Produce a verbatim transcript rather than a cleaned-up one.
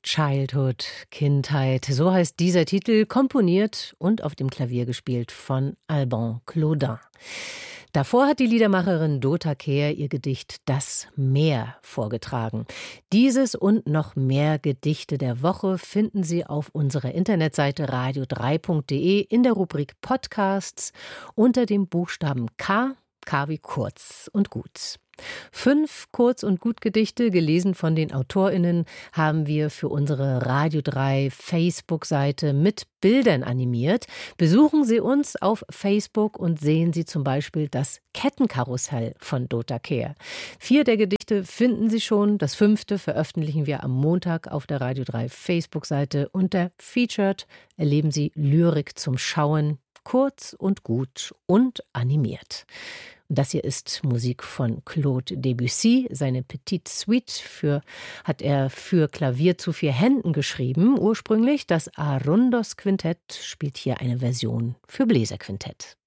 Childhood, Kindheit, so heißt dieser Titel, komponiert und auf dem Klavier gespielt von Alban Claudin. Davor hat die Liedermacherin Dota Kehr ihr Gedicht Das Meer vorgetragen. Dieses und noch mehr Gedichte der Woche finden Sie auf unserer Internetseite radio drei punkt de in der Rubrik Podcasts unter dem Buchstaben K, K wie kurz und gut. Fünf Kurz- und Gutgedichte, gelesen von den AutorInnen, haben wir für unsere Radio drei Facebook-Seite mit Bildern animiert. Besuchen Sie uns auf Facebook und sehen Sie zum Beispiel das Kettenkarussell von Dota Kehr. Vier der Gedichte finden Sie schon. Das fünfte veröffentlichen wir am Montag auf der Radio drei Facebook-Seite. Unter Featured erleben Sie Lyrik zum Schauen, kurz und gut und animiert. Das hier ist Musik von Claude Debussy. Seine Petite Suite für, hat er für Klavier zu vier Händen geschrieben. Ursprünglich das Arundos Quintett spielt hier eine Version für Bläserquintett.